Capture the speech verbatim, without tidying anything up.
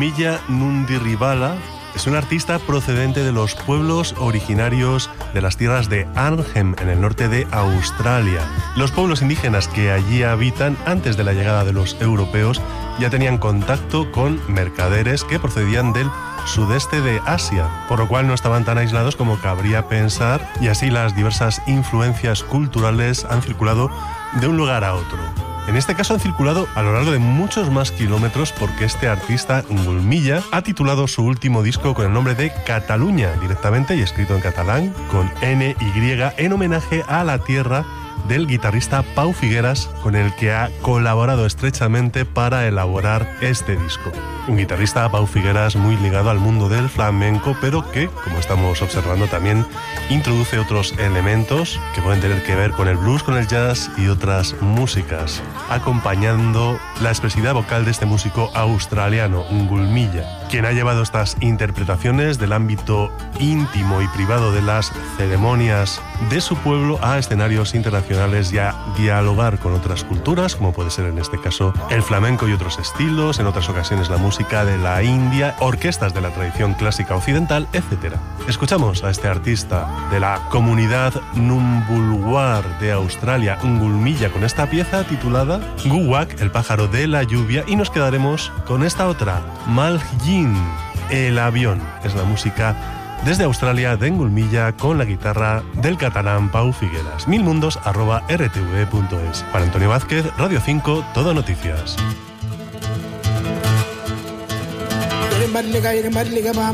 Ngulmilla Nundirribala es un artista procedente de los pueblos originarios de las tierras de Arnhem, en el norte de Australia. Los pueblos indígenas que allí habitan antes de la llegada de los europeos ya tenían contacto con mercaderes que procedían del sudeste de Asia, por lo cual no estaban tan aislados como cabría pensar, y así las diversas influencias culturales han circulado de un lugar a otro. En este caso han circulado a lo largo de muchos más kilómetros, porque este artista, Ngulmilla, ha titulado su último disco con el nombre de Cataluña, directamente, y escrito en catalán, con N Y, en homenaje a la tierra del guitarrista Pau Figueras, con el que ha colaborado estrechamente para elaborar este disco. Un guitarrista, Pau Figueras, muy ligado al mundo del flamenco, pero que, como estamos observando, también introduce otros elementos que pueden tener que ver con el blues, con el jazz y otras músicas, acompañando la expresividad vocal de este músico australiano, Ngulmilla, quien ha llevado estas interpretaciones del ámbito íntimo y privado de las ceremonias de su pueblo a escenarios internacionales y a dialogar con otras culturas, como puede ser en este caso el flamenco y otros estilos, en otras ocasiones la música de la India, orquestas de la tradición clásica occidental, etcétera. Escuchamos a este artista de la comunidad Numbulwar de Australia, Ngulmilla, con esta pieza titulada Guwak, el pájaro de la lluvia, y nos quedaremos con esta otra, Malhjin, el avión. Es la música desde Australia de Ngulmilla con la guitarra del catalán Pau Figueras. milmundos arroba r t v punto es. Juan Antonio Vázquez, Radio cinco, Todo Noticias.